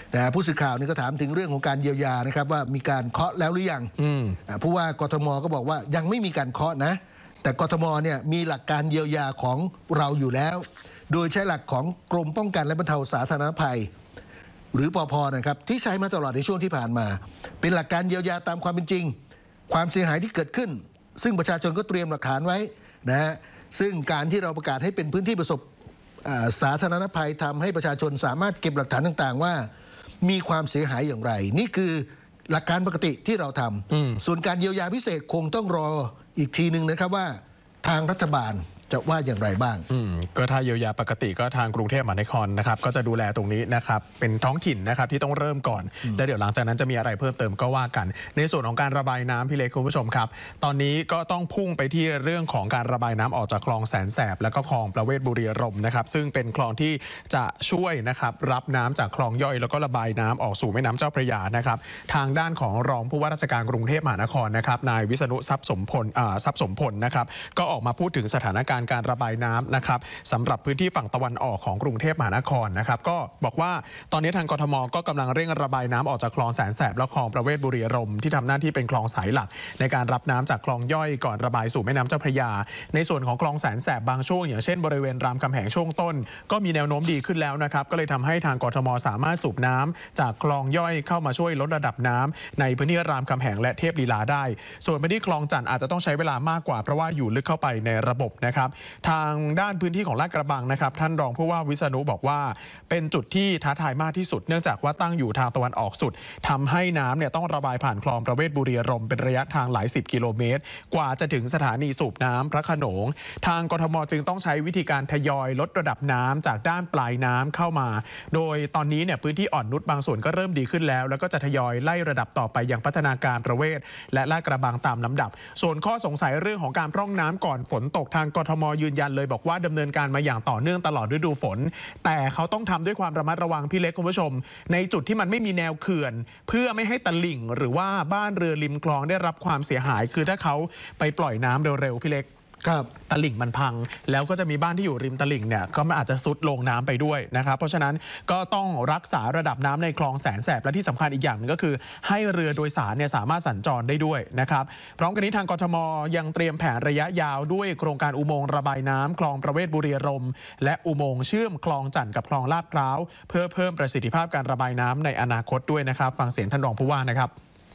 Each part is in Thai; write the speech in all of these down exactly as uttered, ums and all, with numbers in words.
แต่ผู้สื่อข่าวนี่ก็ถามถึงเรื่องของการเยียวยานะครับว่ามีการเคาะแล้วหรือยังผู้ว่ากทมก็บอกว่ายังไม่มีการเคาะนะแต่กทมเนี่ยมีหลักการเยียวยาของเราอยู่แล้วโดยใช้หลักของกรมป้องกันและบรรเทาสาธารณภัยหรือปภ.นะครับที่ใช้มาตลอดในช่วงที่ผ่านมาเป็นหลักการเยียวยาตามความเป็นจริงความเสียหายที่เกิดขึ้นซึ่งประชาชนก็เตรียมหลักฐานไว้นะฮะซึ่งการที่เราประกาศให้เป็นพื้นที่ประสบสาธารณภัยทำให้ประชาชนสามารถเก็บหลักฐานต่างๆว่ามีความเสียหายอย่างไรนี่คือหลักการปกติที่เราทำส่วนการเยียวยาพิเศษคงต้องรออีกทีหนึ่งนะครับว่าทางรัฐบาลจะว่าอย่างไรบ้างก็ถ้าเยียวยาปกติก็ทางกรุงเทพมหานครนะครับก็จะดูแลตรงนี้นะครับเป็นท้องถิ่นนะครับที่ต้องเริ่มก่อนแล้วเดี๋ยวหลังจากนั้นจะมีอะไรเพิ่มเติมก็ว่ากันในส่วนของการระบายน้ำพี่เล็กคุณผู้ชมครับตอนนี้ก็ต้องพุ่งไปที่เรื่องของการระบายน้ำออกจากคลองแสนแสบแล้วก็คลองประเวศบุรีรมย์นะครับซึ่งเป็นคลองที่จะช่วยนะครับรับน้ำจากคลองย่อยแล้วก็ระบายน้ำออกสู่แม่น้ำเจ้าพระยานะครับทางด้านของรองผู้ว่าราชการกรุงเทพมหานครนะครับนายวิษณุทรัพย์สมพลทรัพย์สมพลนะครับก็ออกมาพูดถึงสถานการณ์การระบายน้ำนะครับสำหรับพื้นที่ฝั่งตะวันออกของกรุงเทพมหานครนะครับก็บอกว่าตอนนี้ทางกทมก็กำลังเร่งระบายน้ำออกจากคลองแสนแสบและคลองประเวศบุรีรมย์ที่ทำหน้าที่เป็นคลองสายหลักในการรับน้ำจากคลองย่อยก่อนระบายสู่แม่น้ำเจ้าพระยาในส่วนของคลองแสนแสบบางช่วงอย่างเช่นบริเวณรามคำแหงช่วงต้นก็มีแนวโน้มดีขึ้นแล้วนะครับก็เลยทำให้ทางกทมสามารถสูบน้ำจากคลองย่อยเข้ามาช่วยลดระดับน้ำในพื้นที่รามคำแหงและเทพลีลาได้ส่วนพื้นที่คลองจันทร์อาจจะต้องใช้เวลามากกว่าเพราะว่าอยู่ลึกเข้าไปในระบบนะครับทางด้านพื้นที่ของลาดกระบังนะครับท่านรองผู้ว่าวิษณุบอกว่าเป็นจุดที่ท้าทายมากที่สุดเนื่องจากว่าตั้งอยู่ทางตะวันออกสุดทำให้น้ำเนี่ยต้องระบายผ่านคลองประเวศบุรีรมย์เป็นระยะทางหลายสิบกิโลเมตรกว่าจะถึงสถานีสูบน้ำพระโขนงทางกทมจึงต้องใช้วิธีการทยอยลดระดับน้ำจากด้านปลายน้ำเข้ามาโดยตอนนี้เนี่ยพื้นที่อ่อนนุชบางส่วนก็เริ่มดีขึ้นแล้วแล้วก็จะทยอยไล่ระดับต่อไปยังพัฒนาการประเวศและลาดกระบังตามลำดับส่วนข้อสงสัยเรื่องของการพร่องน้ำก่อนฝนตกทางกทมยืนยันเลยบอกว่าดำเนินการมาอย่างต่อเนื่องตลอดฤดูฝนแต่เขาต้องทำด้วยความระมัดระวังพี่เล็กคุณผู้ชมในจุดที่มันไม่มีแนวเขื่อนเพื่อไม่ให้ตลิ่งหรือว่าบ้านเรือริมคลองได้รับความเสียหายคือถ้าเขาไปปล่อยน้ำเร็วๆพี่เล็กครับตลิ่งมันพังแล้วก็จะมีบ้านที่อยู่ริมตลิ่งเนี่ยก็มันอาจจะซุดลงน้ำไปด้วยนะครับเพราะฉะนั้นก็ต้องรักษาระดับน้ำในคลองแสนแสบและที่สำคัญอีกอย่างนึงก็คือให้เรือโดยสารเนี่ยสามารถสัญจรได้ด้วยนะครับพร้อมกันนี้ทางกทมยังเตรียมแผนระยะยาวด้วยโครงการอุโมงค์ระบายน้ำคลองประเวศบุรีรมย์และอุโมงค์เชื่อมคลองจันทร์กับคลองลาดพร้าวเพื่อเพิ่มประสิทธิภาพการระบายน้ำในอนาคตด้วยนะครับฟังเสียงท่านรองผู้ว่านะครับ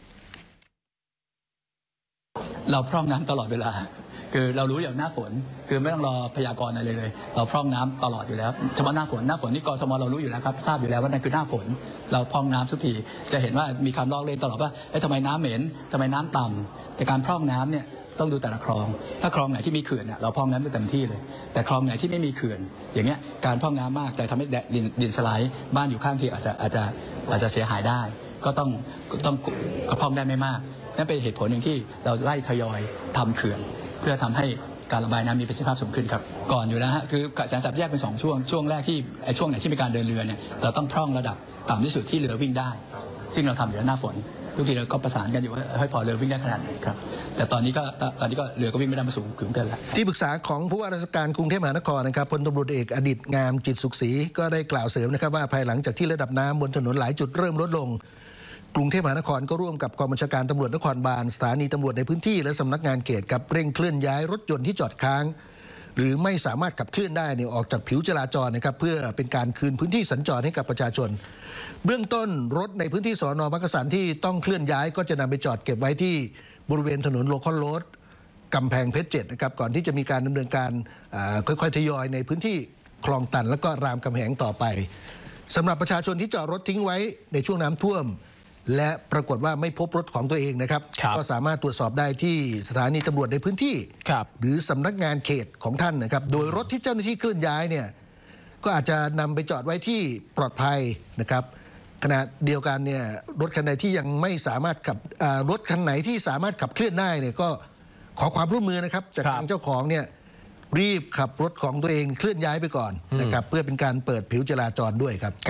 เราพร่องน้ำตลอดเวลาคือเรารู้อย่างหน้าฝนคือไม่ต้องรอพยากรณ์อะไรเลยเราพร่องน้ำตลอดอยู่แล้วเฉพาะหน้าฝนหน้าฝนนี่กทมเรารู้อยู่แล้วครับทราบอยู่แล้วว่านั่นคือหน้าฝนเราพร่องน้ำทุกทีจะเห็นว่ามีคำลอกเล่นตลอดว่าเอ๊ะทำไมน้ำเหม็นทำไมน้ำต่ำแต่การพร่องน้ำเนี่ยต้องดูแต่ละคลองถ้าคลองไหนที่มีเขื่อนเนี่ยเราพร่องน้ำได้เต็มที่เลยแต่คลองไหนที่ไม่มีเขื่อนอย่างเงี้ยการพร่องน้ำมากแต่ทำให้ดินสไลด์บ้านอยู่ข้างที่อาจจะอาจจะอาจจะเสียหายได้ก็ต้องต้องพร่องได้ไม่มากนั่นเป็นเหตุผลหนึ่งที่เราไล่ทยอยทำเขื่อนเพื่อทำให้การระบายน้ำมีประสิทธิภาพสูงขึ้นครับก่อนอยู่แล้วฮะคือแสนแสบแยกเป็นสองช่วงช่วงแรกที่ไอ้ช่วงไหนที่มีการเดินเรือเนี่ยเราต้องพร่องระดับต่ำที่สุดที่เรือวิ่งได้ซึ่งเราทำอยู่หน้าฝนทุกทีเราก็ประสานกันอยู่ว่าให้พอเรือวิ่งได้ขนาดไหนครับแต่ตอนนี้ก็ตอนนี้ก็เรือก็วิ่งไม่ได้มาสูงถึงเกินแล้วที่ปรึกษาของผู้ว่าราชการกรุงเทพมหานครนะครับพลตำรวจเอกอดิษฐ์งามจิตสุขศรีก็ได้กล่าวเสริมนะครับว่าภายหลังจากที่ระดับน้ำบนถนนหลายจุดเริ่มลดลงกรุงเทพมหานครก็ร่วมกับกองบัญชาการตำรวจนครบาลสถานีตำรวจในพื้นที่และสำนักงานเขตกับเร่งเคลื่อนย้ายรถยนต์ที่จอดค้างหรือไม่สามารถขับเคลื่อนได้เนี่ยออกจากผิวจราจรนะครับเพื่อเป็นการคืนพื้นที่สัญจรให้กับประชาชนเบื้องต้นรถในพื้นที่สน.มักกะสันที่ต้องเคลื่อนย้ายก็จะนำไปจอดเก็บไว้ที่บริเวณถนนโลคอลโรดกำแพงเพชรเจ็ดนะครับก่อนที่จะมีการดำเนินการค่อยๆทยอยในพื้นที่คลองตันและก็รามคำแหงต่อไปสำหรับประชาชนที่จอดรถทิ้งไว้ในช่วงน้ำท่วมและปรากฏว่าไม่พบรถของตัวเองนะครับก็สามารถตรวจสอบได้ที่สถานีตำรวจในพื้นที่หรือสำนักงานเขตของท่านนะครับโดยรถที่เจ้าหน้าที่เคลื่อนย้ายเนี่ยก็อาจจะนำไปจอดไว้ที่ปลอดภัยนะครับขณะเดียวกันเนี่ยรถคันใดที่ยังไม่สามารถขับรถคันไหนที่สามารถขับเคลื่อนได้เนี่ยก็ขอความร่วมมือนะครับจากทางเจ้าของเนี่ยรีบขับรถของตัวเองเคลื่อนย้ายไปก่อนนะครับเพื่อเป็นการเปิดผิวจราจรด้วยครับ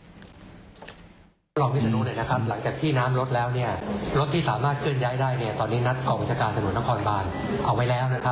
รองวิษณุเลยนะครับหลังจากที่น้ำลดแล้วเนี่ยรถที่สามารถเคลื่อนย้ายได้เนี่ยตอนนี้นัดกองบัญชาการตำรวจนครบาลเอาไว้แล้วนะครับ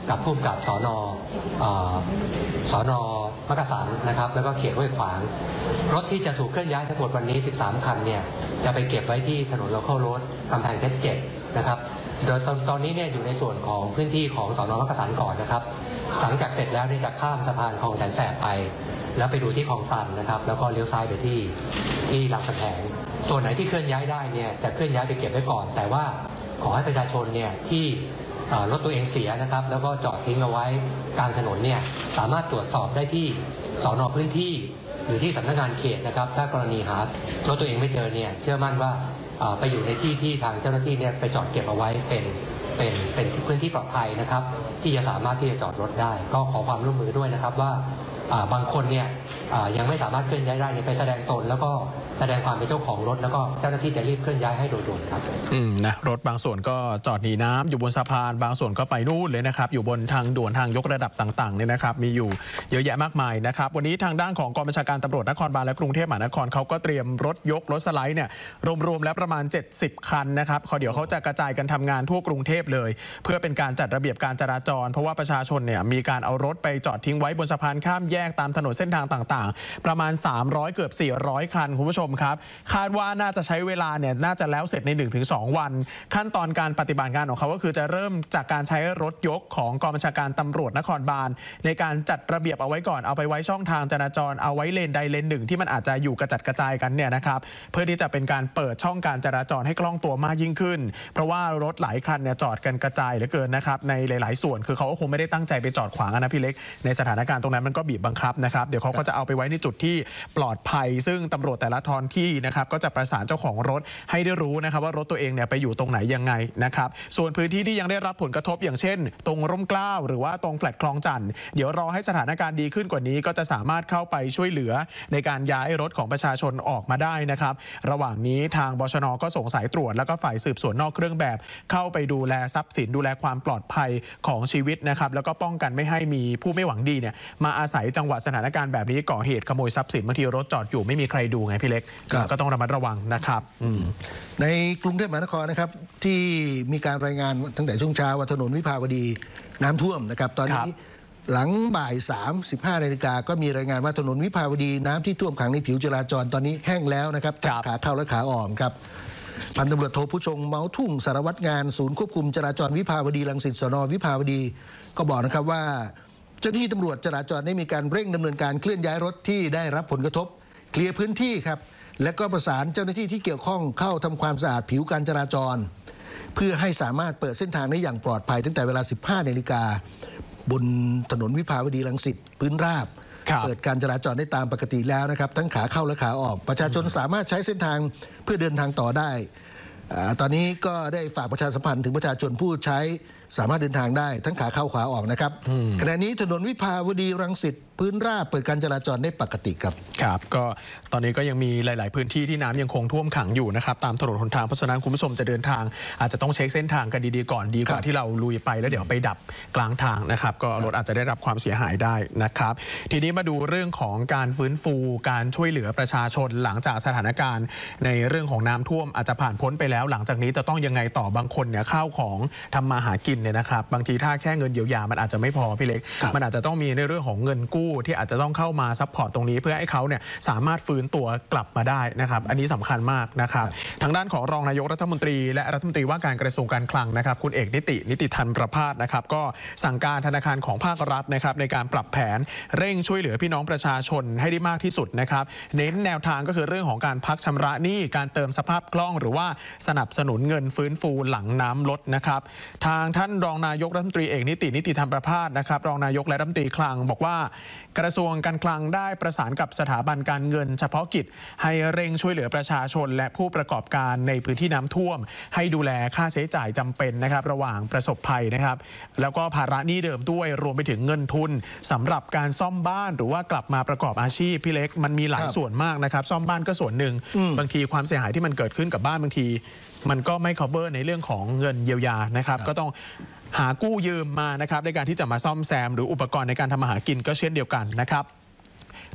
กับผู้กำกับสนสนมักกะสันนะครับแล้วก็เขตห้วยขวางรถที่จะถูกเคลื่อนย้ายทั้งหมดวันนี้สิบสามคันเนี่ยจะไปเก็บไว้ที่ถนนโลคอลโรดกำแพงเพชรเจ็ดนะครับโดยตอนตอนนี้เนี่ยอยู่ในส่วนของพื้นที่ของสนมักกะสันก่อนนะครับหลังจากเสร็จแล้วเนี่ยจะข้ามสะพานคลองแสนแสบไปแล้วไปดูที่คลองตันนะครับแล้วก็เลี้ยวซ้ายไปที่ที่รามคำแหงส่วนไหนที่เคลื่อนย้ายได้เนี่ยจะเคลื่อนย้ายไปเก็บไว้ก่อนแต่ว่าขอให้ประชาชนเนี่ยที่รถตัวเองเสียนะครับแล้วก็จอดทิ้งเอาไว้กลางถนนเนี่ยสามารถตรวจสอบได้ที่สน.พื้นที่หรือที่สำนักงานเขตนะครับถ้ากรณีหารถตัวเองไม่เจอเนี่ยเชื่อมั่นว่าไปอยู่ในที่ที่ทางเจ้าหน้าที่เนี่ยไปจอดเก็บเอาไว้เป็นเป็นเป็นพื้นที่ปลอดภัยนะครับที่จะสามารถที่จะจอดรถได้ก็ขอความร่วมมือด้วยนะครับว่าบางคนเนี่ยยังไม่สามารถเคลื่อนย้ายได้ไปแสดงตนแล้วก็แสดงความเป็นเจ้าของรถแล้วก็เจ้าหน้าที่จะรีบเคลื่อนย้ายให้โดยด่วนครับอืมนะรถบางส่วนก็จอดหนีน้ำอยู่บนสะพานบางส่วนก็ไปนู่นเลยนะครับอยู่บนทางด่วนทางยกระดับต่างๆเนี่ยนะครับมีอยู่เยอะแยะมากมายนะครับวันนี้ทางด้านของกองบัญชาการตำรวจนครบาลและกรุงเทพมหานครเขาก็เตรียมรถยกรถสไลด์เนี่ยรวมๆแล้วประมาณเจ็ดสิบคันนะครับเดี๋ยวเขาจะกระจายกันทำงานทั่วกรุงเทพเลยเพื่อเป็นการจัดระเบียบการจราจรเพราะว่าประชาชนเนี่ยมีการเอารถไปจอดทิ้งไว้บนสะพานข้ามแยกตามถนนเส้นทางต่างๆประมาณสามร้อยเกือบสี่ร้อยคันคุณผู้ชมครับคาดว่าน่าจะใช้เวลาเนี่ยน่าจะแล้วเสร็จใน หนึ่งถึงสอง วันขั้นตอนการปฏิบัติงานของเขาก็คือจะเริ่มจากการใช้รถยกของกองบัญชาการตำรวจนครบาลในการจัดระเบียบเอาไว้ก่อนเอาไปไว้ช่องทางจราจรเอาไว้เลนใดเลนหนึ่งที่มันอาจจะอยู่กระจัดกระจายกันเนี่ยนะครับเพื่อที่จะเป็นการเปิดช่องการจราจรให้คล่องตัวมากยิ่งขึ้นเพราะว่ารถหลายคันเนี่ยจอดกันกระจายเหลือเกินนะครับในหลายๆส่วนคือเขาก็คงไม่ได้ตั้งใจไปจอดขวางนะพี่เล็กในสถานการณ์ตรงนั้นมันก็บีบบังคับนะครับเดี๋ยวเขาก็จะเอาไปไว้ในจุดที่ปลอดภัยซึ่งตำรวจแต่ละท้องที่นะครับก็จะประสานเจ้าของรถให้ได้รู้นะครับว่ารถตัวเองเนี่ยไปอยู่ตรงไหนยังไงนะครับส่วนพื้นที่ที่ยังได้รับผลกระทบอย่างเช่นตรงร่มเกล้าหรือว่าตรงแฟลตคลองจันทร์เดี๋ยวรอให้สถานการณ์ดีขึ้นกว่านี้ก็จะสามารถเข้าไปช่วยเหลือในการย้ายรถของประชาชนออกมาได้นะครับระหว่างนี้ทางบชน.ก็ส่งสายตรวจแล้วก็ฝ่ายสืบสวนนอกเครื่องแบบเข้าไปดูแลทรัพย์สินดูแลความปลอดภัยของชีวิตนะครับแล้วก็ป้องกันไม่ให้มีผู้ไม่หวังดีเนี่ยมาอาศัยจังหวะสถานการณ์แบบนี้ก่อเหตุขโมยทรัพย์สินบางทีรถจอดอยู่ไม่มีใครดูไงพี่เล็กก็ต้องระมัดระวังนะครับในกรุงเทพมหานครนะครับที่มีการรายงานตั้งแต่ช่วงเช้าว่าถนนวิภาวดีน้ำท่วมนะครับตอนนี้หลังบ่ายสามสิบห้านาฬิกาก็มีรายงานว่าถนนวิภาวดีน้ำที่ท่วมขังในผิวจราจรตอนนี้แห้งแล้วนะครับทั้งขาเข้าและขาออกครับพันตำรวจโทผู้ชงเมาทุ่งสารวัตรงานศูนย์ควบคุมจราจรวิภาวดีรังสิตสน.วิภาวดีก็บอกนะครับว่าเจ้าหน้าที่ตำรวจจราจรได้มีการเร่งดำเนินการเคลื่อนย้ายรถที่ได้รับผลกระทบเคลียร์พื้นที่ครับและก็ประสานเจ้าหน้าที่ที่เกี่ยวข้องเข้าทำความสะอาดผิวการจราจรเพื่อให้สามารถเปิดเส้นทางได้อย่างปลอดภัยตั้งแต่เวลา สิบห้านาฬิกาบนถนนวิภาวดีรังสิตพื้นราบเปิดการจราจรได้ตามปกติแล้วนะครับทั้งขาเข้าและขาออกประชาชนสามารถใช้เส้นทางเพื่อเดินทางต่อได้ตอนนี้ก็ได้ฝากประชาสัมพันธ์ถึงประชาชนผู้ใช้สามารถเดินทางได้ทั้งขาเข้าขาออกนะครับขณะนี้ถนนวิภาวดีรังสิตพื้นราบเปิดการจราจรได้ปกติครับครับก็ตอนนี้ก็ยังมีหลายๆพื้นที่ที่น้ำยังคงท่วมขังอยู่นะครับตามถนนหนทางเพราะฉะนั้นคุณผู้ชมจะเดินทางอาจจะต้องเช็คเส้นทางกันดีๆก่อนดีกว่าที่เราลุยไปแล้วเดี๋ยวไปดับกลางทางนะครับก็รถอาจจะได้รับความเสียหายได้นะครับทีนี้มาดูเรื่องของการฟื้นฟูการช่วยเหลือประชาชนหลังจากสถานการณ์ในเรื่องของน้ำท่วมอาจจะผ่านพ้นไปแล้วหลังจากนี้จะต้องยังไงต่อบางคนเนี่ยข้าวของทำมาหากินเนี่ยนะครับบางทีถ้าแค่เงินเยียวยามันอาจจะไม่พอพี่เล็กมันอาจจะต้องมีในเรื่องของเงินกู้ที่อาจจะต้องเข้ามาซัพพอร์ตตรงนี้เพื่อให้เขาเนี่ยสามารถฟื้นตัวกลับมาได้นะครับอันนี้สำคัญมากนะครับทางด้านของรองนายกรัฐมนตรีและรัฐมนตรีว่าการกระทรวงการคลังนะครับคุณเอกนิตินิติธรรมประภาสนะครับก็สั่งการธนาคารของภาครัฐนะครับในการปรับแผนเร่งช่วยเหลือพี่น้องประชาชนให้ได้มากที่สุดนะครับเน้นแนวทางก็คือเรื่องของการพักชำระหนี้การเติมสภาพคล่องหรือว่าสนับสนุนเงินฟื้นฟูหลังน้ำลดนะครับทางท่านรองนายกรัฐมนตรีเอกนิตินิติธรรมประภาสนะครับรองนายกและรัฐมนตรีคลังบอกว่ากระทรวงการคลังได้ประสานกับสถาบันการเงินเฉพาะกิจให้เร่งช่วยเหลือประชาชนและผู้ประกอบการในพื้นที่น้ำท่วมให้ดูแลค่าใช้จ่ายจำเป็นนะครับระหว่างประสบภัยนะครับแล้วก็ภาระหนี้เดิมด้วยรวมไปถึงเงินทุนสำหรับการซ่อมบ้านหรือว่ากลับมาประกอบอาชีพพี่เล็กมันมีหลายส่วนมากนะครับซ่อมบ้านก็ส่วนหนึ่งบางทีความเสียหายที่มันเกิดขึ้นกับบ้านบางทีมันก็ไม่ cover ในเรื่องของเงินเยียวยานะครับก็ต้องหากู้ยืมมานะครับในการที่จะมาซ่อมแซมหรืออุปกรณ์ในการทำมาหากินก็เช่นเดียวกันนะครับ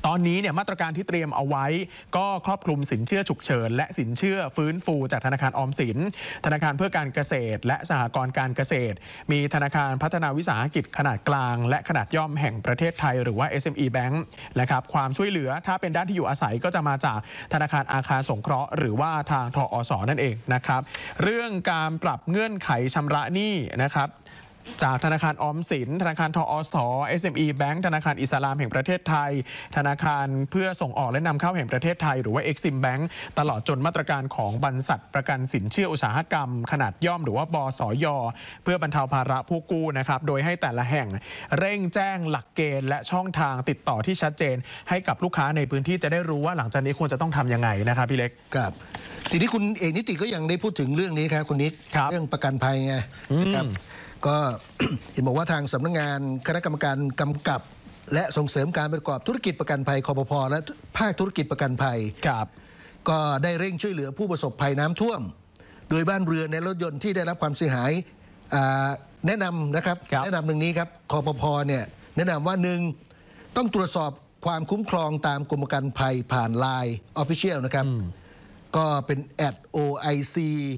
ตอนนี้เนี่ยมาตรการที่เตรียมเอาไว้ก็ครอบคลุมสินเชื่อฉุกเฉินและสินเชื่อฟื้นฟูจากธนาคารออมสินธนาคารเพื่อการเกษตรและสหกรณ์การเกษตรมีธนาคารพัฒนาวิสาหกิจขนาดกลางและขนาดย่อมแห่งประเทศไทยหรือว่า เอส เอ็ม อี Bank นะครับความช่วยเหลือถ้าเป็นด้านที่อยู่อาศัยก็จะมาจากธนาคารอาคารสงเคราะห์หรือว่าทางทอส.นั่นเองนะครับเรื่องการปรับเงื่อนไขชำระหนี้นะครับจากธนาคารออมสินธนาคารทอส เอส เอ็ม อี Bank ธนาคารอิสลามแห่งประเทศไทยธนาคารเพื่อส่งออกและนำเข้าแห่งประเทศไทยหรือว่า Exim Bank ตลอดจนมาตรการของบรรษัทประกันสินเชื่ออุตสาหกรรมขนาดย่อมหรือว่าบสย.เพื่อบรรเทาภาระผู้กู้นะครับโดยให้แต่ละแห่งเร่งแจ้งหลักเกณฑ์และช่องทางติดต่อที่ชัดเจนให้กับลูกค้าในพื้นที่จะได้รู้ว่าหลังจากนี้ควรจะต้องทำยังไงนะครับพี่เล็กครับทีนี้คุณเอกนิติก็ยังได้พูดถึงเรื่องนี้ครับคุณนิดเรื่องประกันภัยไงครับก็ เห็นบอกว่าทางสำนักงานคณะกรรมการกำกับและส่งเสริมการประกอบธุรกิจประกันภัยคปภ.และภาคธุรกิจประกันภัยก็ได้เร่งช่วยเหลือผู้ประสบภัยน้ำท่วมโดยบ้านเรือนในรถยนต์ที่ได้รับความเสียหายแนะนำนะครับแนะนำหนึ่งนี้ครับคปภ.เนี่ยแนะนำว่าหนึ่งต้องตรวจสอบความคุ้มครองตามกรมประกันภัยผ่าน ไลน์ Official นะครับก็เป็น แอท โอ ไอ ซี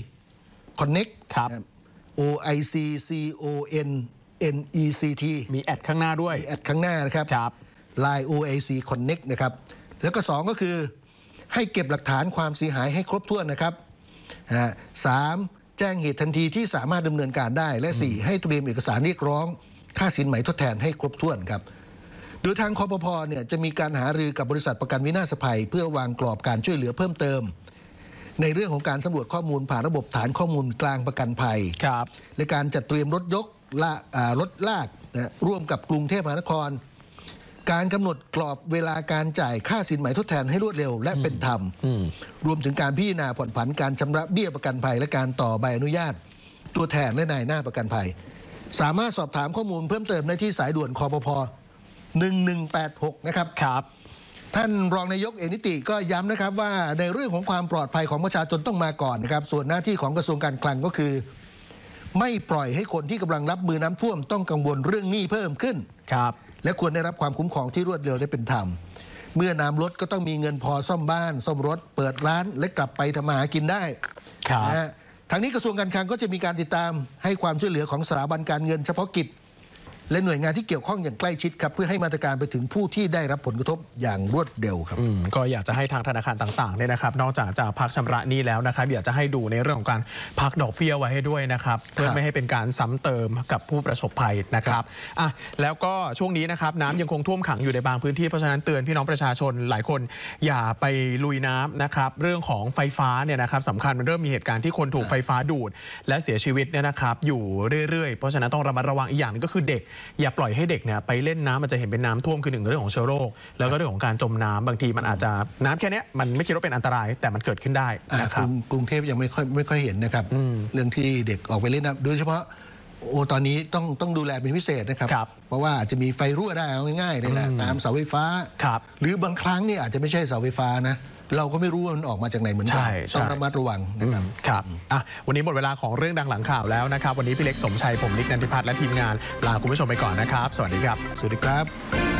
Connect ครับโอ ไอ ซี ซี โอ เอ็น เอ็น อี ซี ทีมีแอดข้างหน้าด้วยมีแอดข้างหน้านะครับครับไลน์ โอ ไอ ซี Connect นะครับแล้วก็สองก็คือให้เก็บหลักฐานความเสียหายให้ครบถ้วนนะครับสามแจ้งเหตุทันทีที่สามารถดำเนินการได้และสี่ให้เตรียมเอกสารเรียกร้องค่าสินไหมทดแทนให้ครบถ้วนครับโดยทางคปภ.เนี่ยจะมีการหารือกับบริษัทประกันวินาศภัยเพื่อวางกรอบการช่วยเหลือเพิ่มเติมในเรื่องของการสำรวจข้อมูลผ่านระบบฐานข้อมูลกลางประกันภัยและการจัดเตรียมรถยกรถลากนะร่วมกับกรุงเทพมหานครการกำหนดกรอบเวลาการจ่ายค่าสินไหมทดแทนให้รวดเร็วและเป็นธรรมรวมถึงการพิจารณาผ่อนผันการชำระเบี้ยประกันภัยและการต่อใบอนุญาตตัวแทนและนายหน้าประกันภัยสามารถสอบถามข้อมูลเพิ่มเติมได้ที่สายด่วนคปภ.หนึ่งหนึ่งแปดหกนะครับครับท่านรองนายกเอกนิติก็ย้ำนะครับว่าในเรื่องของความปลอดภัยของประชาชนต้องมาก่อนนะครับส่วนหน้าที่ของกระทรวงการคลังก็คือไม่ปล่อยให้คนที่กำลังรับมือน้ำท่วมต้องกังวลเรื่องหนี้เพิ่มขึ้นครับและควรได้รับความคุ้มครองที่รวดเร็วและเป็นธรรมเมื่อน้ำลดก็ต้องมีเงินพอซ่อมบ้านซ่อมรถเปิดร้านและกลับไปทำมาหากินได้นะฮะทางนี้กระทรวงการคลังก็จะมีการติดตามให้ความช่วยเหลือของสถาบันการเงินเฉพาะกิจและหน่วยงานที่เกี่ยวข้องอย่างใกล้ชิดครับเพื่อให้มาตรการไปถึงผู้ที่ได้รับผลกระทบอย่างรวดเร็วครับก็อยากจะให้ทางธนาคารต่างๆเนี่ยนะครับนอกจากจะพักชำระหนี้แล้วนะครับอยากจะให้ดูในเรื่องของการพักดอกเบี้ยไว้ให้ด้วยนะครับเพื่อไม่ให้เป็นการซ้ำเติมกับผู้ประสบภัยนะครับอ่ะแล้วก็ช่วงนี้นะครับน้ำยังคงท่วมขังอยู่ในบางพื้นที่เพราะฉะนั้นเตือนพี่น้องประชาชนหลายคนอย่าไปลุยน้ำนะครับเรื่องของไฟฟ้าเนี่ยนะครับสำคัญมันเริ่มมีเหตุการณ์ที่คนถูกไฟฟ้าดูดและเสียชีวิตเนี่ยนะครับอยู่เรื่อยๆเพราะฉะนั้นต้องระมัดระวังอีกอย่างนึงก็คือเด็กอย่าปล่อยให้เด็กเนี่ยไปเล่นน้ำมันจะเห็นเป็นน้ำท่วมคือหนึ่งเรื่องของเชื้อโรคแล้วก็เรื่องของการจมน้ำบางทีมันอาจจะน้ำแค่นี้มันไม่คิดว่าเป็นอันตรายแต่มันเกิดขึ้นได้นะครับกรุงเทพยังไม่ค่อยไม่ค่อยเห็นนะครับเรื่องที่เด็กออกไปเล่นน้ำโดยเฉพาะโอ้ตอนนี้ต้องต้องดูแลเป็นพิเศษนะครับเพราะว่าอาจจะมีไฟรั่วได้เอาง่ายๆนี่แหละตามเสาไฟฟ้าหรือบางครั้งเนี่ยอาจจะไม่ใช่เสาไฟฟ้านะเราก็ไม่รู้ว่ามันออกมาจากไหนเหมือนกันต้องระมัดระวังนะครับครับอ่ะวันนี้หมดเวลาของเรื่องดังหลังข่าวแล้วนะครับวันนี้พี่เล็กสมชัยผมนิกนันทิพัฒน์และทีมงานลาคุณผู้ชมไปก่อนนะครับสวัสดีครับสวัสดีครับ